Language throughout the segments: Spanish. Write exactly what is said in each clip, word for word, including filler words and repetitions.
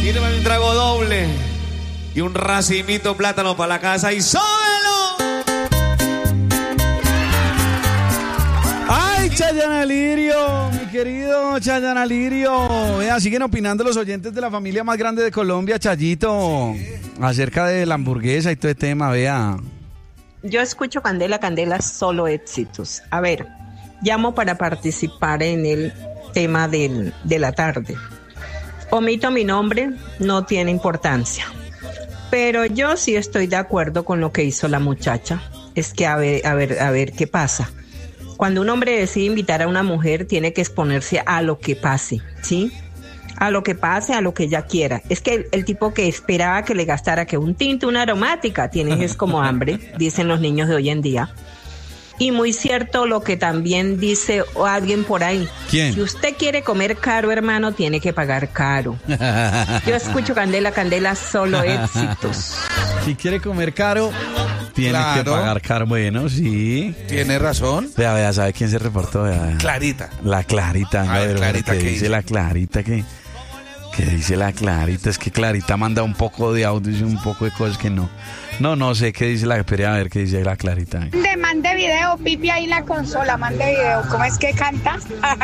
Sírvame un trago doble y un racimito plátano para la casa y ¡sóbelo! ¡Ay, Chayanne Lirio! Mi querido Chayanne Lirio. Vea, siguen opinando los oyentes de la familia más grande de Colombia, Chayito, acerca de la hamburguesa y todo el tema, vea. Yo escucho Candela, Candela, solo éxitos. A ver, llamo para participar en el tema del, de la tarde. Omito mi nombre, no tiene importancia. Pero yo sí estoy de acuerdo con lo que hizo la muchacha. Es que a ver, a ver, a ver qué pasa. Cuando un hombre decide invitar a una mujer, tiene que exponerse a lo que pase, ¿sí? A lo que pase, a lo que ella quiera. Es que el, el tipo que esperaba que le gastara que un tinto, una aromática, tienes es como hambre, dicen los niños de hoy en día. Y muy cierto lo que también dice alguien por ahí. ¿Quién? Si usted quiere comer caro, hermano, tiene que pagar caro. Yo escucho Candela, Candela, solo éxitos. Si quiere comer caro, tiene Claro. que pagar caro. Bueno, sí. Tiene razón. Vea, vea, ¿sabe quién se reportó? Vea. Clarita. La Clarita. A ver, ver, Clarita, ¿qué ¿qué dice dice? la Clarita? ¿Qué, qué dice la Clarita? Es que Clarita manda un poco de audio y un poco de cosas que no. No, no sé qué dice la... Espera a ver qué dice la Clarita. De mande video, Pipi ahí en la consola, mande video. ¿Cómo es que canta?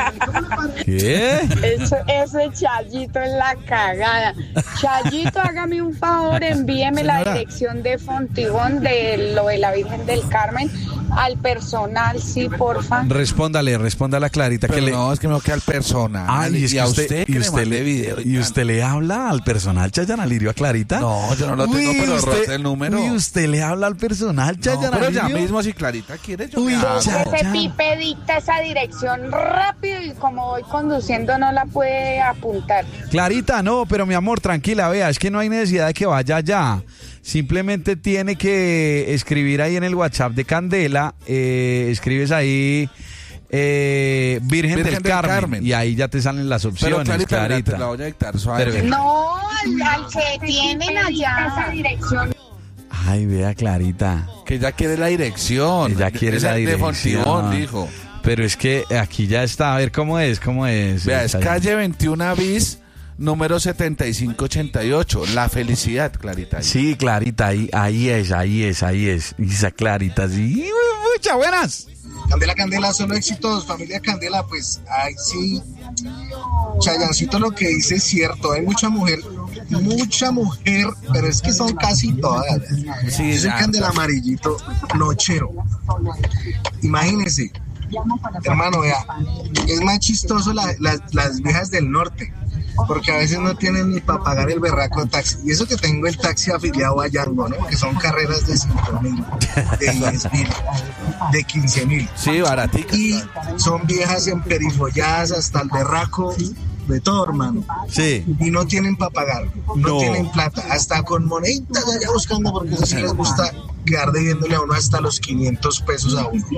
¿Qué? Eso, ese Chayito es la cagada. Chayito, hágame un favor, envíeme la Señora. dirección de Fontibón de lo de la Virgen del Carmen al personal, sí, porfa. Respóndale, responda a la Clarita Pero que le... no, es que me que al personal. Ay, es y que a usted, usted, que y le usted mande le, video. y usted le habla al personal Chayanne Lirio, a Clarita. No, yo no lo tengo, pero rote el número. Uy, usted le habla al personal No, Chayanne pero ya Lirio. mismo, si Clarita quiere, yo Uy, me hago. ya. Ese Pipe dicta esa dirección rápido y como voy conduciendo no la puede apuntar. Clarita, no, pero mi amor, tranquila, vea, es que no hay necesidad de que vaya allá. Simplemente tiene que escribir ahí en el WhatsApp de Candela, eh, escribes ahí eh, Virgen, Virgen del, del Carmen, Carmen. y ahí ya te salen las Pero opciones, Clarita, Clarita. Clarita, te la voy a dictar suave. Pero- No, al, al que tienen allá esa dirección. Ay, vea, Clarita. Que ella quiere la dirección. Ella quiere Es la el dirección. De Fontibón, dijo. Pero es que aquí ya está, a ver cómo es, cómo es. Vea, es Chayanne. calle veintiuno bis, número setenta y cinco ochenta y ocho. La Felicidad, Clarita. Sí, Clarita, ahí, ahí es, ahí es, ahí es. Esa Clarita, sí. Muchas buenas. Candela, Candela, solo éxitos, familia Candela, pues, ay, sí, Chayancito lo que dice es cierto, hay mucha mujer, mucha mujer, pero es que son casi todas. Sí, Yo soy ya, Candela ya. amarillito, nochero. Imagínense, hermano, vea, es más chistoso la- la- las viejas del norte, porque a veces no tienen ni para pagar el berraco taxi. Y eso que tengo el taxi afiliado a Yango, ¿no? Que son carreras de cinco mil, de diez mil, de quince mil. Sí, baratica. Y son viejas emperifolladas hasta el berraco, de todo, hermano. Sí. Y no tienen para pagar, no, No. tienen plata, hasta con moneditas allá buscando, porque eso sí les gusta quedar debiéndole a uno hasta los quinientos pesos a uno.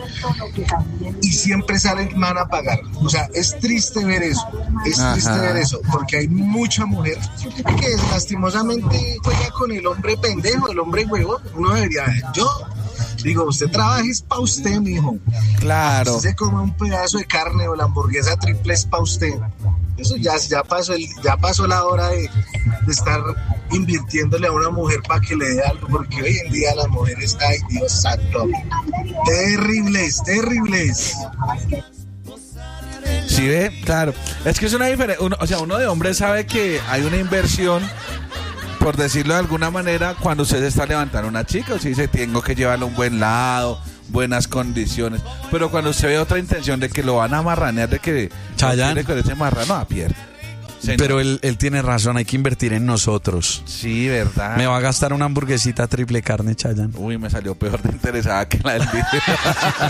Y siempre salen man a pagar. O sea, es triste ver eso, es Ajá. triste ver eso, porque hay mucha mujer que lastimosamente juega con el hombre pendejo, el hombre huevón. Uno debería, yo digo, usted trabaja es para usted, mijo. Claro. Usted se come un pedazo de carne o la hamburguesa triple es para usted. Eso ya, ya, pasó el, ya pasó la hora de, de estar invirtiéndole a una mujer para que le dé algo, porque hoy en día las mujeres, ay Dios santo, terribles, terribles. Sí, ve, claro. Es que es una diferencia. O sea, uno de hombre sabe que hay una inversión, por decirlo de alguna manera, cuando usted se está levantando a una chica. Usted dice, tengo que llevarlo a un buen lado, buenas condiciones. Pero cuando usted ve otra intención de que lo van a marranear, de que Chayanne. no quiere con ese marrano, a pierde. Señor. Pero él, él tiene razón, hay que invertir en nosotros. Sí, verdad. Me va a gastar una hamburguesita triple carne, Chayanne. Uy, me salió peor de interesada que la del video.